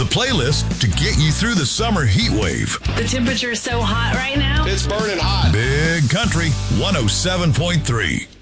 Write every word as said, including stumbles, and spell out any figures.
playlist to get you through the summer heat wave. The temperature is so hot right now. It's burning hot. Big Country one oh seven point three.